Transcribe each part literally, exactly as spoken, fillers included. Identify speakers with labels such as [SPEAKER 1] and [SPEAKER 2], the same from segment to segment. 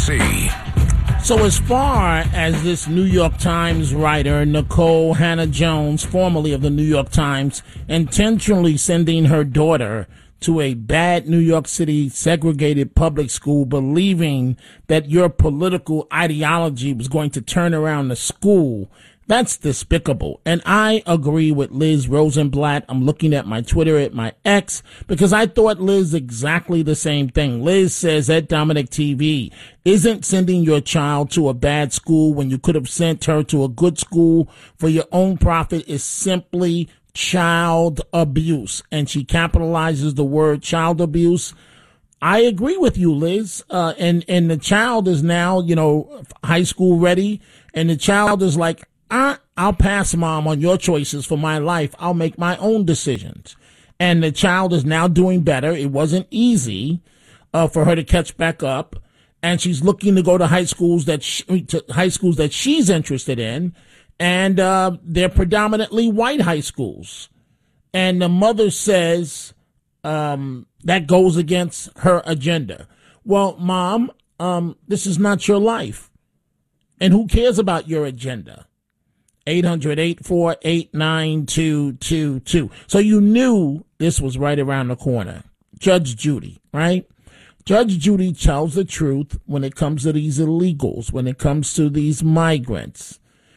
[SPEAKER 1] See.
[SPEAKER 2] So as far as this New York Times writer, Nicole Hannah-Jones, formerly of the New York Times, intentionally sending her daughter to a bad New York City segregated public school, believing that your political ideology was going to turn around the school, that's despicable. And I agree with Liz Rosenblatt. I'm looking at my Twitter at my ex because I thought Liz exactly the same thing. Liz says at Dominic T V, isn't sending your child to a bad school when you could have sent her to a good school for your own profit is simply child abuse. And she capitalizes the word child abuse. I agree with you, Liz. Uh, and, and the child is now, you know, high school ready. And the child is like, I, I'll pass, Mom, on your choices for my life. I'll make my own decisions. And the child is now doing better. It wasn't easy uh, for her to catch back up. And she's looking to go to high schools that she, to high schools that she's interested in. And uh, they're predominantly white high schools. And the mother says um, that goes against her agenda. Well, Mom, um, this is not your life. And who cares about your agenda? eight hundred, eight four eight, nine two two two. So you knew this was right around the corner. Judge Judy, right? Judge Judy tells the truth when it comes to these illegals, when it comes to these migrants.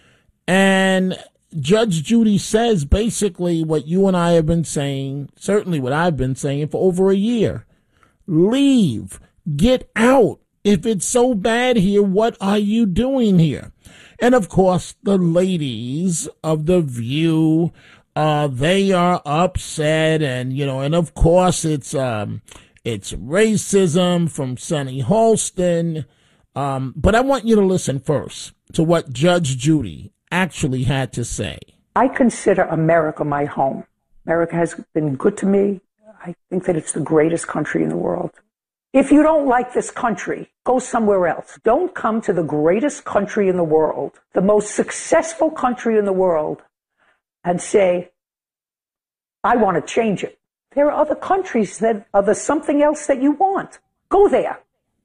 [SPEAKER 2] And Judge Judy says basically what you and I have been saying, certainly what I've been saying for over a year. Leave. Get out. If it's so bad here, what are you doing here? And, of course, the ladies of The View, uh, they are upset. And, you know, and, of course, it's um, it's racism from Sunny Holston. Um, but I want you to listen first to what Judge Judy actually had to say.
[SPEAKER 3] I consider America my home. America has been good to me. I think that it's the greatest country in the world. If you don't like this country, go somewhere else. Don't come to the greatest country in the world, the most successful country in the world, and say, I want to change it. There are other countries that are the something else that you want. Go there.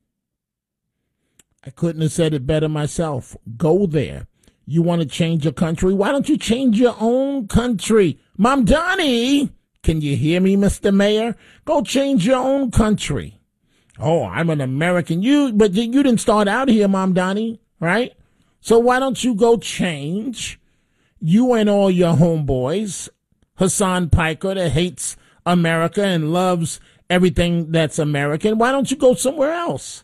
[SPEAKER 2] I couldn't have said it better myself. Go there. You want to change your country? Why don't you change your own country? Mom Donnie, can you hear me, Mister Mayor? Go change your own country. Oh, I'm an American. You, but you didn't start out here, Mom Donnie, right? So why don't you go change? You and all your homeboys, Hassan Piker that hates America and loves everything that's American. Why don't you go somewhere else?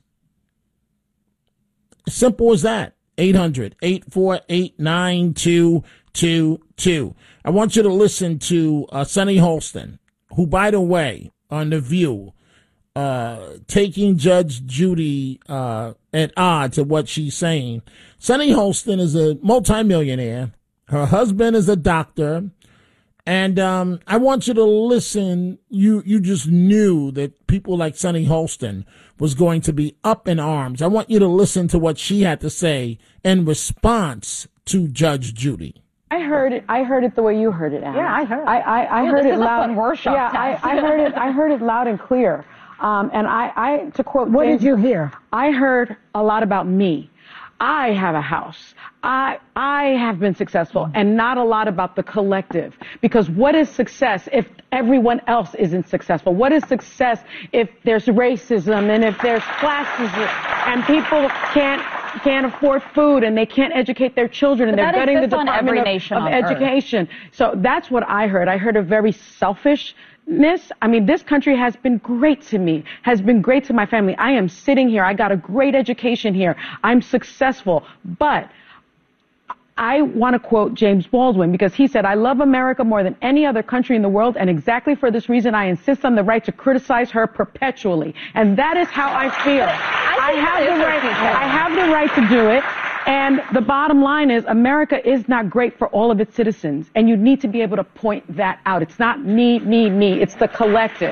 [SPEAKER 2] Simple as that. eight hundred, eight four eight, nine two two two. I want you to listen to uh, Sunny Holston, who, by the way, on The View, Uh, taking Judge Judy uh, at odds of what she's saying. Sunny Holston is a multimillionaire. Her husband is a doctor. And um, I want you to listen. You you just knew that people like Sunny Holston was going to be up in arms. I want you to listen to what she had to say in response to Judge Judy.
[SPEAKER 4] I heard it. I heard it the way you heard it, Anna.
[SPEAKER 5] Yeah, I heard.
[SPEAKER 4] I I, I
[SPEAKER 5] yeah,
[SPEAKER 4] heard
[SPEAKER 5] this
[SPEAKER 4] it
[SPEAKER 5] is
[SPEAKER 4] loud.
[SPEAKER 5] A fun workshop
[SPEAKER 4] yeah, I, I heard it. I heard it loud and clear. Um, and I, I, to quote,
[SPEAKER 6] what
[SPEAKER 4] James,
[SPEAKER 6] did you hear?
[SPEAKER 4] I heard a lot about me. I have a house. I, I have been successful, and not a lot about the collective. Because what is success if everyone else isn't successful? What is success if there's racism and if there's classism and people can't can't afford food and they can't educate their children and
[SPEAKER 5] but
[SPEAKER 4] they're gutting the
[SPEAKER 5] on
[SPEAKER 4] Department
[SPEAKER 5] every
[SPEAKER 4] of,
[SPEAKER 5] nation
[SPEAKER 4] of
[SPEAKER 5] on
[SPEAKER 4] Education?
[SPEAKER 5] Earth.
[SPEAKER 4] So that's what I heard. I heard a very selfish. I mean, this country has been great to me, has been great to my family. I am sitting here. I got a great education here. I'm successful. But I want to quote James Baldwin because he said, I love America more than any other country in the world. And exactly for this reason, I insist on the right to criticize her perpetually. And that is how I feel. I, I have the right. I have the right to do it. And the bottom line is America is not great for all of its citizens. And you need to be able to point that out. It's not me, me, me. It's the collective.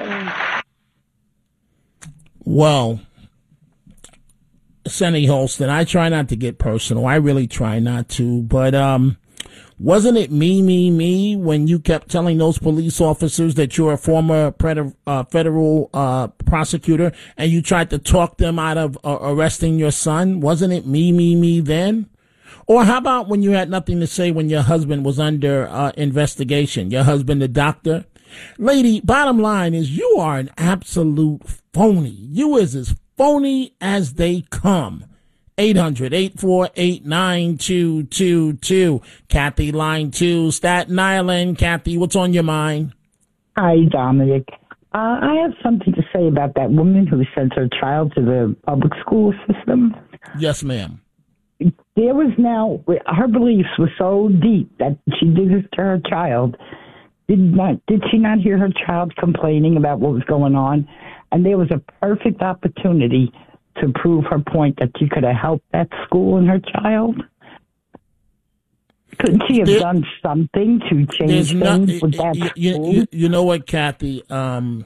[SPEAKER 2] Well, Sunny Holston, I try not to get personal. I really try not to. But um, Wasn't it me, me, me when you kept telling those police officers that you're a former pred- uh, federal uh, prosecutor and you tried to talk them out of uh, arresting your son? Wasn't it me, me, me then? Or how about when you had nothing to say when your husband was under uh, investigation? Your husband, the doctor? Lady, bottom line is you are an absolute phony. You is as phony as they come. eight hundred, eight four eight, nine two two two. Kathy, line two, Staten Island. Kathy, what's on your mind?
[SPEAKER 1] Hi, Dominic. Uh, I have something to say about that woman who sent her child to the public school system.
[SPEAKER 2] Yes, ma'am.
[SPEAKER 1] There was now, her beliefs were so deep that she did this to her child. Did not, did she not hear her child complaining about what was going on? And there was a perfect opportunity to prove her point that she could have helped that school and her child. Couldn't she have there, done something to change things not, with that
[SPEAKER 2] you,
[SPEAKER 1] school?
[SPEAKER 2] You, you know what, Kathy? Um,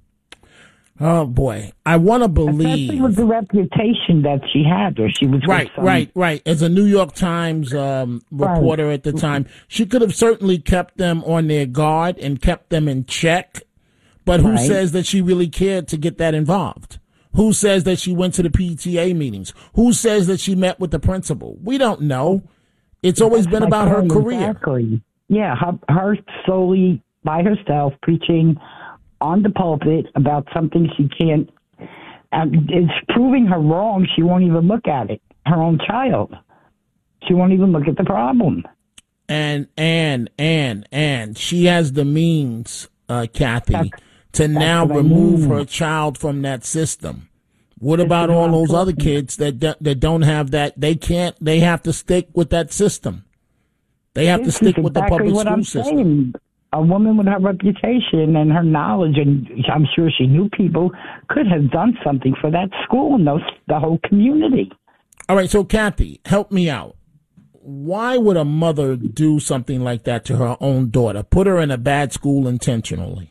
[SPEAKER 2] oh, boy. I want to believe.
[SPEAKER 1] Especially with the reputation that she had, or she was
[SPEAKER 2] right,
[SPEAKER 1] some,
[SPEAKER 2] right, right. As a New York Times um, reporter
[SPEAKER 1] right.
[SPEAKER 2] at the time, she could have certainly kept them on their guard and kept them in check. But who
[SPEAKER 1] right.
[SPEAKER 2] says that she really cared to get that involved? Who says that she went to the P T A meetings? Who says that she met with the principal? We don't know. It's always
[SPEAKER 1] That's
[SPEAKER 2] been about her career.
[SPEAKER 1] Exactly. Yeah, her, her solely by herself preaching on the pulpit about something she can't. Um, it's proving her wrong. She won't even look at it. Her own child. She won't even look at the problem.
[SPEAKER 2] And and and and she has the means, uh, Kathy, that's, to that's now remove I mean. her child from that system. What this about all those other kids that that don't have that? They can't. They have to stick with that system. They have
[SPEAKER 1] this
[SPEAKER 2] to stick
[SPEAKER 1] is
[SPEAKER 2] with
[SPEAKER 1] exactly
[SPEAKER 2] the public
[SPEAKER 1] what
[SPEAKER 2] school
[SPEAKER 1] I'm
[SPEAKER 2] system.
[SPEAKER 1] Saying. A woman with her reputation and her knowledge, and I'm sure she knew people, could have done something for that school and those, the whole community.
[SPEAKER 2] All right, so Kathy, help me out. Why would a mother do something like that to her own daughter? Put her in a bad school intentionally?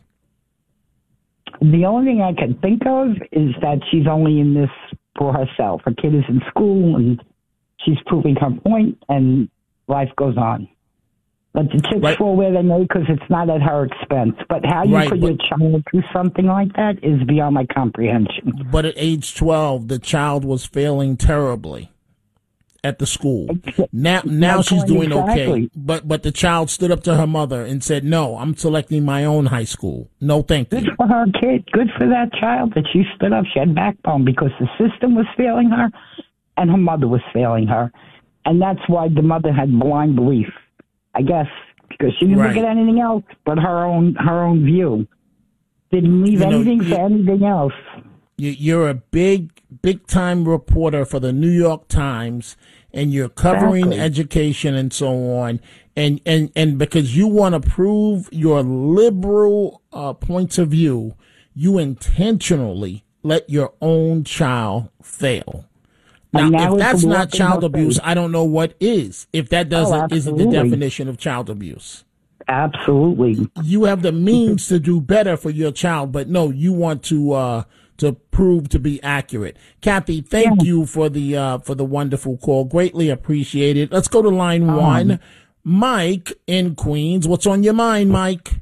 [SPEAKER 1] The only thing I can think of is that she's only in this for herself. Her kid is in school, and she's proving her point, and life goes on. Let the chips right. fall where they may because it's not at her expense. But how you
[SPEAKER 2] right,
[SPEAKER 1] put
[SPEAKER 2] but,
[SPEAKER 1] your child through something like that is beyond my comprehension.
[SPEAKER 2] But at age twelve, the child was failing terribly at the school. Now, now she's doing exactly. okay. But but the child stood up to her mother and said, "No, I'm selecting my own high school. No, thank
[SPEAKER 1] Good
[SPEAKER 2] you."
[SPEAKER 1] Good for her kid. Good for that child that she stood up. She had backbone because the system was failing her, and her mother was failing her, and that's why the mother had blind belief. I guess because she didn't right. look at anything else but her own her own view. Didn't leave you know, anything you, for anything else.
[SPEAKER 2] You're a big big time reporter for the New York Times, and you're covering exactly. education and so on. And and and because you want to prove your liberal uh, points of view, you intentionally let your own child fail. Now, now if that's not child abuse, I don't know what is. If that doesn't oh, isn't the definition of child abuse.
[SPEAKER 1] Absolutely.
[SPEAKER 2] You have the means to do better for your child, but no, you want to uh, to prove to be accurate. Kathy, thank yeah. you for the uh, for the wonderful call. Greatly appreciated. Let's go to line um, one. Mike in Queens. What's on your mind, Mike?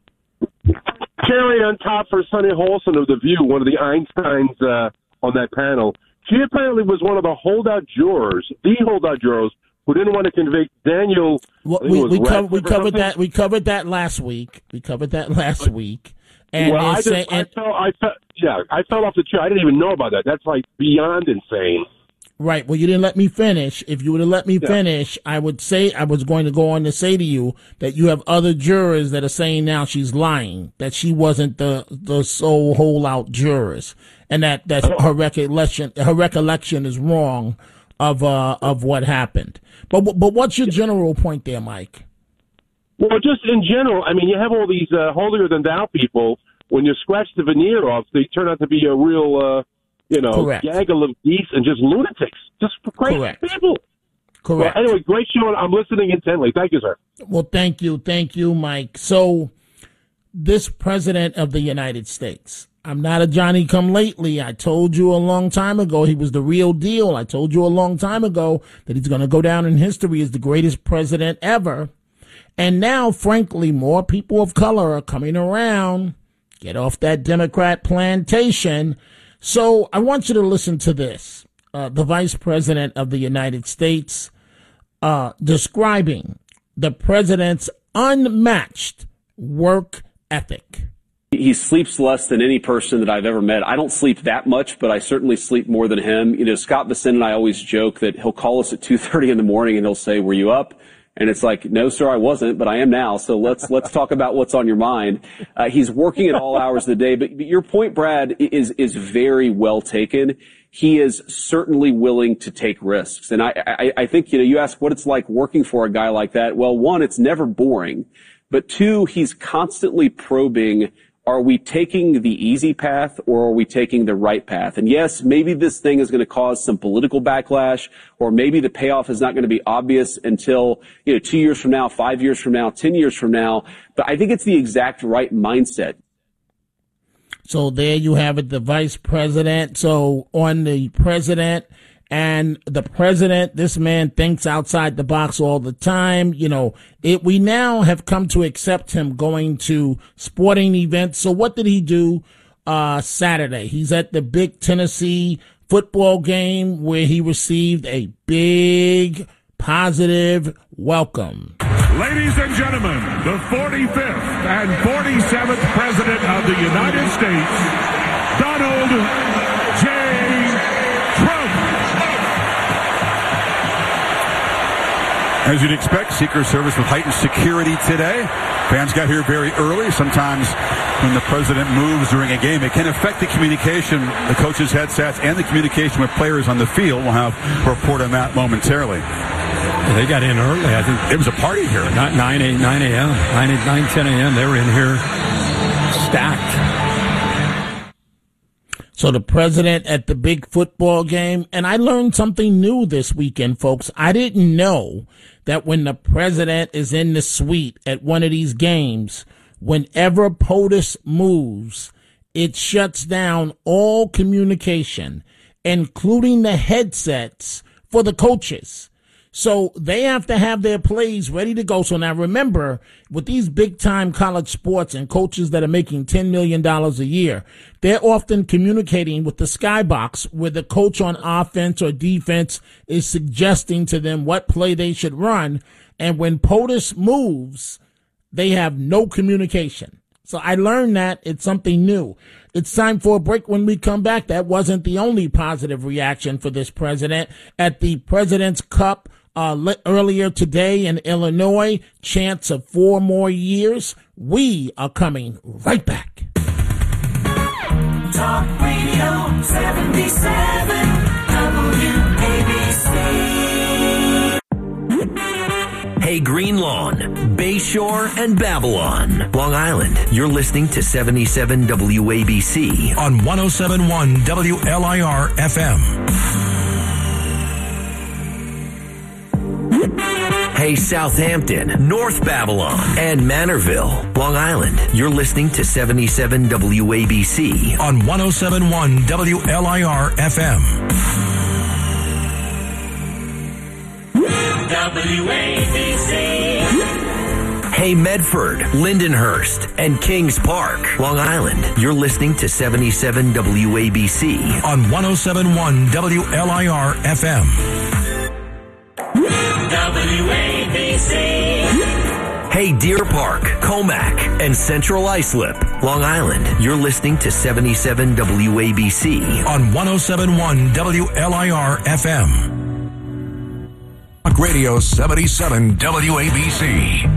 [SPEAKER 5] Cherry on top for Sonny Holson of The View, one of the Einsteins uh, on that panel. She apparently was one of the holdout jurors, the holdout jurors, who didn't want to convict Daniel.
[SPEAKER 2] Well, we we, covered, we covered that. We covered that last week. We covered that last week. And,
[SPEAKER 5] well,
[SPEAKER 2] and
[SPEAKER 5] I,
[SPEAKER 2] say,
[SPEAKER 5] just,
[SPEAKER 2] and,
[SPEAKER 5] I fell. I fell. Yeah, I fell off the chair. I didn't even know about that. That's like beyond insane.
[SPEAKER 2] Right. Well, you didn't let me finish. If you would have let me yeah. finish, I would say I was going to go on to say to you that you have other jurors that are saying now she's lying, that she wasn't the the sole holdout jurors, and that that her recollection her recollection is wrong of uh of what happened. But but what's your general point there, Mike?
[SPEAKER 5] Well, just in general, I mean, you have all these uh, holier than thou people. When you scratch the veneer off, they turn out to be a real. Uh, You know,
[SPEAKER 2] Correct.
[SPEAKER 5] gaggle of geese and just lunatics, just crazy
[SPEAKER 2] Correct.
[SPEAKER 5] people.
[SPEAKER 2] Correct.
[SPEAKER 5] Well, anyway, great show. I'm listening intently. Thank you, sir.
[SPEAKER 2] Well, thank you. Thank you, Mike. So this president of the United States, I'm not a Johnny-come-lately. I told you a long time ago he was the real deal. I told you a long time ago that he's going to go down in history as the greatest president ever. And now, frankly, more people of color are coming around. Get off that Democrat plantation. So I want you to listen to this. Uh, the Vice President of the United States uh, describing the president's unmatched work ethic.
[SPEAKER 6] He sleeps less than any person that I've ever met. I don't sleep that much, but I certainly sleep more than him. You know, Scott Bessent and I always joke that he'll call us at two thirty in the morning and he'll say, "Were you up?" And it's like, "No, sir, I wasn't, but I am now. So let's let's talk about what's on your mind." Uh, he's working at all hours of the day. But, but your point, Brad, is is very well taken. He is certainly willing to take risks. And I, I, I think, you know, you ask what it's like working for a guy like that. Well, one, it's never boring. But two, he's constantly probing, are we taking the easy path or are we taking the right path? And yes, maybe this thing is going to cause some political backlash, or maybe the payoff is not going to be obvious until, you know, two years from now, five years from now, ten years from now. But I think it's the exact right mindset.
[SPEAKER 2] So there you have it, the vice president. So on the president and the president, this man thinks outside the box all the time. You know, it, we now have come to accept him going to sporting events. So what did he do uh Saturday? He's at the big Tennessee football game where he received a big positive welcome.
[SPEAKER 7] Ladies and gentlemen, the forty-fifth and forty-seventh President of the United States, Donald J. Trump.
[SPEAKER 8] As you'd expect, Secret Service with heightened security today. Fans got here very early. Sometimes when the president moves during a game, it can affect the communication, the coaches' headsets, and the communication with players on the field. We'll have a report on that momentarily.
[SPEAKER 9] They got in early. I think
[SPEAKER 8] it was a party here.
[SPEAKER 9] Not nine, eight, nine a.m., nine, eight, nine, ten a.m. They were in here stacked.
[SPEAKER 2] So the president at the big football game, and I learned something new this weekend, folks. I didn't know that when the president is in the suite at one of these games, whenever POTUS moves, it shuts down all communication, including the headsets for the coaches. So they have to have their plays ready to go. So now remember, with these big time college sports and coaches that are making ten million dollars a year, they're often communicating with the skybox where the coach on offense or defense is suggesting to them what play they should run. And when POTUS moves, they have no communication. So I learned that. It's something new. It's time for a break. When we come back, that wasn't the only positive reaction for this president. At the President's Cup uh, earlier today in Illinois, chance of four more years. We are coming right back.
[SPEAKER 10] Talk Radio seventy-seven W A B C. Hey, Green Lawn, Bayshore, and Babylon, Long Island. You're listening to seventy-seven W A B C on one oh seven point one W L I R F M. Hey, Southampton, North Babylon, and Manorville, Long Island. You're listening to seventy-seven W A B C on one oh seven point one W L I R F M. W A B C. Hey, Medford, Lindenhurst, and Kings Park, Long Island. You're listening to seventy-seven W A B C on one oh seven point one W L I R F M. W A B C. Hey, Deer Park, Comac, and Central Islip, Long Island. You're listening to seventy-seven W A B C on one oh seven point one W L I R F M.
[SPEAKER 11] Radio seventy-seven W A B C.